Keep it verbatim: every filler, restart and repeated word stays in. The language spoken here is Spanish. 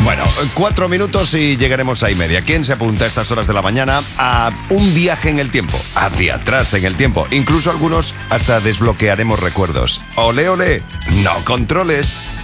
Bueno, cuatro minutos y llegaremos a y media. ¿Quién se apunta a estas horas de la mañana a un viaje en el tiempo? Hacia atrás en el tiempo. Incluso algunos hasta desbloquearemos recuerdos. ¡Ole, ole! ¡No controles!